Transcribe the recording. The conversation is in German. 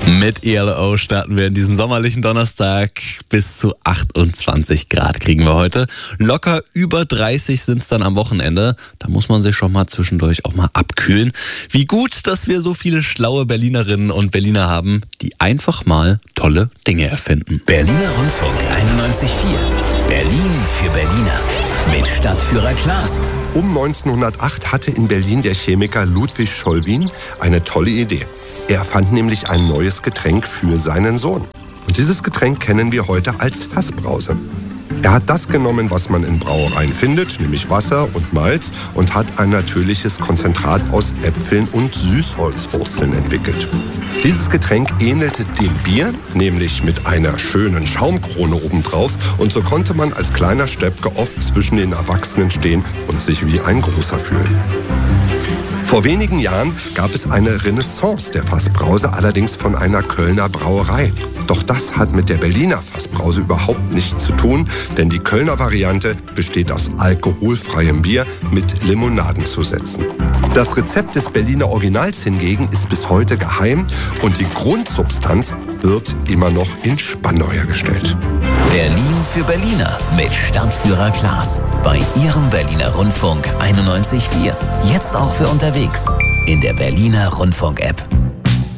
Mit ELO starten wir in diesen sommerlichen Donnerstag. Bis zu 28 Grad kriegen wir heute. Locker über 30 sind es dann am Wochenende. Da muss man sich schon mal zwischendurch auch mal abkühlen. Wie gut, dass wir so viele schlaue Berlinerinnen und Berliner haben, die einfach mal tolle Dinge erfinden. Berliner Rundfunk 91.4. Berlin für Berliner. Mit Stadtführer Klaas. Um 1908 hatte in Berlin der Chemiker Ludwig Schollwin eine tolle Idee. Er erfand nämlich ein neues Getränk für seinen Sohn. Und dieses Getränk kennen wir heute als Fassbrause. Er hat das genommen, was man in Brauereien findet, nämlich Wasser und Malz, und hat ein natürliches Konzentrat aus Äpfeln und Süßholzwurzeln entwickelt. Dieses Getränk ähnelte dem Bier, nämlich mit einer schönen Schaumkrone obendrauf, und so konnte man als kleiner Steppke oft zwischen den Erwachsenen stehen und sich wie ein Großer fühlen. Vor wenigen Jahren gab es eine Renaissance der Fassbrause, allerdings von einer Kölner Brauerei. Doch das hat mit der Berliner Fassbrause überhaupt nichts zu tun, denn die Kölner Variante besteht aus alkoholfreiem Bier mit Limonadenzusätzen. Das Rezept des Berliner Originals hingegen ist bis heute geheim und die Grundsubstanz wird immer noch in Spandau hergestellt. Berlin für Berliner mit Stadtführer Klaas. Bei Ihrem Berliner Rundfunk 91.4. Jetzt auch für unterwegs in der Berliner Rundfunk-App.